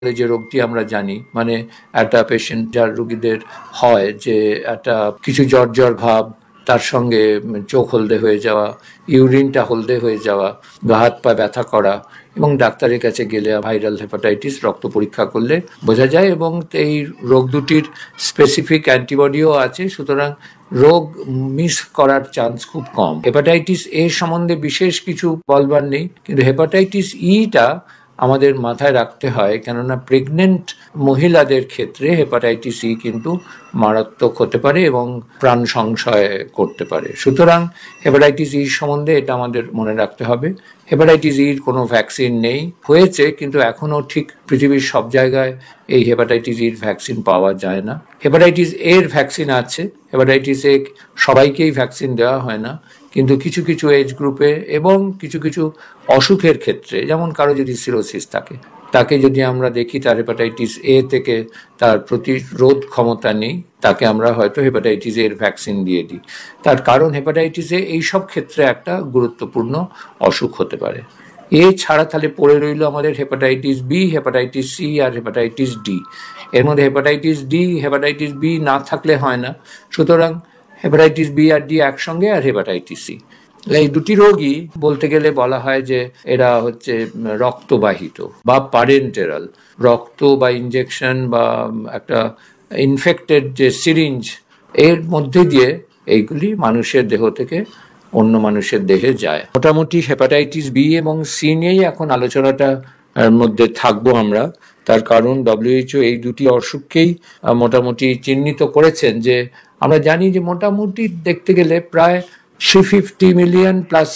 যে রোগটি আমরা জানি, মানে একটা পেশেন্ট যার রোগীদের হয় যে একটা কিছু জ্বর ভাব, তার সঙ্গে চোখ হলদে হয়ে যাওয়া, ইউরিনটা হলদে হয়ে যাওয়া, গা হাত পা ব্যথা করা, এবং ডাক্তারের কাছে গেলে ভাইরাল হেপাটাইটিস রক্ত পরীক্ষা করলে বোঝা যায়, এবং এই রোগ দুটির স্পেসিফিক অ্যান্টিবডিও আছে, সুতরাং রোগ মিস করার চান্স খুব কম। হেপাটাইটিস এ সম্বন্ধে বিশেষ কিছু বলবার নেই, কিন্তু হেপাটাইটিস ইটা আমাদের মাথায় রাখতে হয়, কেননা প্রেগনেন্ট মহিলাদের ক্ষেত্রে হেপাটাইটিস ই কিন্তু মারাত্মক হতে পারে এবং প্রাণ সংশয় করতে পারে। সুতরাং হেপাটাইটিস ই সম্বন্ধে এটা আমাদের মনে রাখতে হবে। হেপাটাইটিস ইর কোনো ভ্যাকসিন নেই, হয়েছে কিন্তু এখনও ঠিক পৃথিবীর সব জায়গায় এই হেপাটাইটিস ইর ভ্যাকসিন পাওয়া যায় না। হেপাটাইটিস এর ভ্যাকসিন আছে, হেপাটাইটিস এ সবাইকেই ভ্যাকসিন দেওয়া হয় না, কিন্তু কিছু কিছু এজ গ্রুপে এবং কিছু কিছু অসুখের ক্ষেত্রে, যেমন কারো যদি সিরোসিস থাকে, তাকে যদি আমরা দেখি তার হেপাটাইটিস এ থেকে তার প্রতিরোধ ক্ষমতা নেই, তাকে আমরা হয়তো হেপাটাইটিস এর ভ্যাকসিন দিয়ে দিই। তার কারণ হেপাটাইটিস এ এইসব ক্ষেত্রে একটা গুরুত্বপূর্ণ অসুখ হতে পারে। এছাড়া তাহলে পড়ে রইল আমাদের হেপাটাইটিস বি, হেপাটাইটিস সি আর হেপাটাইটিস ডি। এর মধ্যে হেপাটাইটিস বি না থাকলে হয় না, সুতরাং হেপাটাইটিস বি আর ডি একসঙ্গে, আর হেপাটাইটিস সি। এই দুটি রোগই বলতে গেলে বলা হয় যে এরা হচ্ছে রক্তবাহিত বা পারেন্টেরাল। রক্ত বা ইনজেকশন বা একটা ইনফেক্টেড যে সিরিঞ্জ, এর মধ্যে দিয়ে এইগুলি মানুষের দেহ থেকে অন্য মানুষের দেহে যায়। মোটামুটি হেপাটাইটিস বি এবং সি নিয়েই এখন আলোচনাটা মধ্যে থাকবো আমরা। তার কারণ WHO এই দুটি অসুখকেই মোটামুটি চিহ্নিত করেছেন, যে আমরা জানি যে মোটামুটি দেখতে গেলে প্রায় 350 মিলিয়ন প্লাস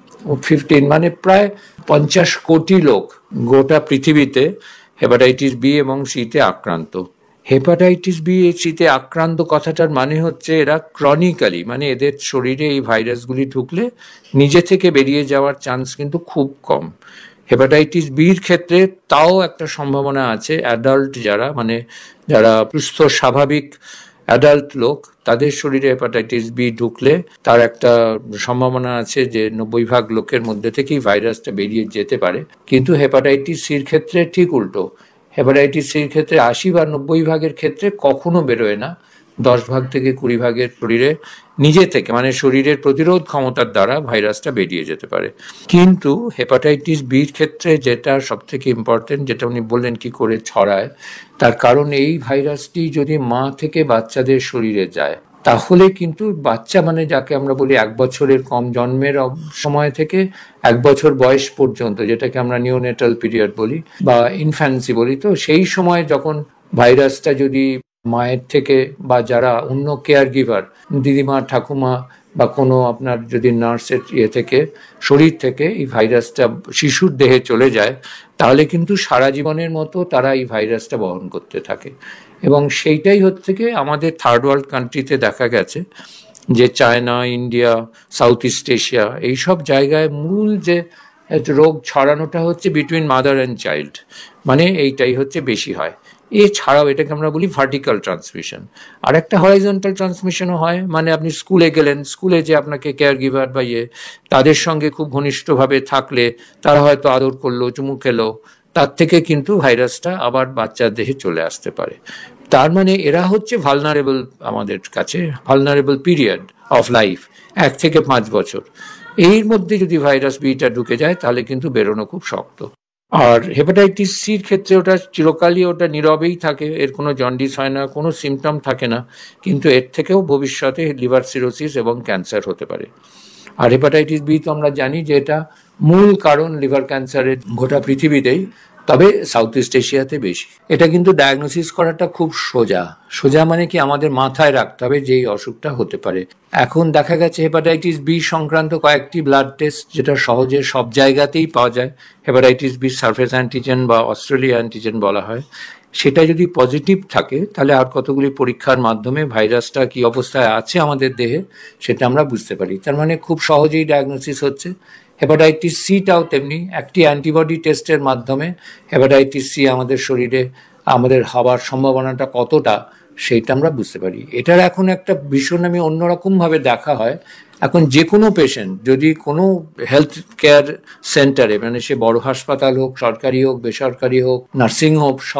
15, মানে প্রায় 50 কোটি লোক গোটা পৃথিবীতে হেপাটাইটিস বি এবং সিতে আক্রান্ত। হেপাটাইটিস বি সিতে আক্রান্ত কথাটার মানে হচ্ছে এরা ক্রনিক্যালি, মানে এদের শরীরে এই ভাইরাসগুলি ঢুকলে নিজে থেকে বেরিয়ে যাওয়ার চান্স কিন্তু খুব কম। হেপাটাইটিস বির ক্ষেত্রে তাও একটা সম্ভাবনা আছে, অ্যাডাল্ট যারা, মানে যারা সুস্থ স্বাভাবিক অ্যাডাল্ট লোক, তাদের শরীরে হেপাটাইটিস বি ঢুকলে তার একটা সম্ভাবনা আছে যে 90% লোকের মধ্যে থেকেই ভাইরাসটা বেরিয়ে যেতে পারে। কিন্তু হেপাটাইটিস সির ক্ষেত্রে ঠিক উল্টো, হেপাটাইটিস সির ক্ষেত্রে 80 বা 90% ক্ষেত্রে কখনো বেরোয় না, 10 থেকে 20 শরীরে নিজে থেকে, মানে শরীরের প্রতিরোধ ক্ষমতার দ্বারা ভাইরাসটা বেরিয়ে যেতে পারে। কিন্তু হেপাটাইটিস বির ক্ষেত্রে যেটা সব থেকে ইম্পর্টেন্ট, যেটা উনি বললেন কি করে ছড়ায়, তার কারণ এই ভাইরাসটি যদি মা থেকে বাচ্চাদের শরীরে যায়, তাহলে কিন্তু বাচ্চা, মানে যাকে আমরা বলি 1 বছরের কম, জন্মের সময় থেকে 1 বছর বয়স পর্যন্ত, যেটাকে আমরা নিওনেটাল পিরিয়ড বলি বা ইনফ্যান্সি বলি, তো সেই সময় যখন ভাইরাসটা যদি মায়ের থেকে বা যারা অন্য কেয়ার গিভার, দিদিমা ঠাকুমা বা কোনো আপনার যদি নার্সের থেকে শরীর থেকে এই ভাইরাসটা শিশুর দেহে চলে যায়, তাহলে কিন্তু সারা জীবনের মতো তারা এই ভাইরাসটা বহন করতে থাকে। এবং সেইটাই হচ্ছে কি আমাদের থার্ড ওয়ার্ল্ড কান্ট্রিতে দেখা গেছে যে China, India, south east Asia, এইসব জায়গায় মূল যে রোগ ছড়ানোটা হচ্ছে বিটুইন মাদার অ্যান্ড চাইল্ড, মানে এইটাই হচ্ছে বেশি হয়। এছাড়াও এটাকে আমরা বলি ভার্টিক্যাল ট্রান্সমিশন। আর একটা হরাইজন্টাল ট্রান্সমিশনও হয়, মানে আপনি স্কুলে গেলেন, স্কুলে যে আপনাকে কেয়ার গিভার বা তাদের সঙ্গে খুব ঘনিষ্ঠভাবে থাকলে, তারা হয়তো আদর করলো, চুমু খেলো, তার থেকে কিন্তু ভাইরাসটা আবার বাচ্চার দেহে চলে আসতে পারে। তার মানে এরা হচ্ছে ভালনারেবল, আমাদের কাছে ভালনারেবল পিরিয়ড অফ লাইফ 1 থেকে 5 বছর। এর মধ্যে যদি ভাইরাস বিটা ঢুকে যায় তাহলে কিন্তু বেরোনো খুব শক্ত। আর হেপাটাইটিস সির ক্ষেত্রে ওটা চিরকালই ওটা নীরবেই থাকে, এর কোনো জন্ডিস হয় না, কোনো সিমটম থাকে না, কিন্তু এর থেকেও ভবিষ্যতে লিভার সিরোসিস এবং ক্যান্সার হতে পারে। আর হেপাটাইটিস বি তো আমরা জানি যে এটা মূল কারণ লিভার ক্যান্সারের গোটা পৃথিবীতেই, তবে সাউথ ইস্ট এশিয়াতে বেশি। এটা কিন্তু ডায়াগনোসিস করাটা খুব সোজা, মানে কি আমাদের মাথায় রাখতে হবে যে এই অসুখটা হতে পারে। এখন দেখা গেছে হেপাটাইটিস বি সংক্রান্ত কয়েকটি ব্লাড টেস্ট, যেটা সহজে সব জায়গাতেই পাওয়া যায়, হেপাটাইটিস বি সারফেস অ্যান্টিজেন বা অস্ট্রেলিয়া অ্যান্টিজেন বলা হয়, সেটা যদি পজিটিভ থাকে তাহলে আর কতগুলি পরীক্ষার মাধ্যমে ভাইরাসটা কি অবস্থায় আছে আমাদের দেহে সেটা আমরা বুঝতে পারি। তার মানে খুব সহজেই ডায়াগনোসিস হচ্ছে। হেপাটাইটিস সিটাও তেমনি, একটি অ্যান্টিবডি টেস্টের মাধ্যমে হেপাটাইটিস সি আমাদের শরীরে আমাদের হওয়ার সম্ভাবনাটা কতটা সেইটা আমরা বুঝতে পারি। এটার এখন একটা ভীষণ অন্যরকমভাবে দেখা হয়, এখন যে কোনো পেশেন্ট যদি কোনো হেলথ কেয়ার সেন্টারে, মানে সে বড় হাসপাতাল হোক, সরকারি হোক, বেসরকারি হোক, নার্সিং হোক,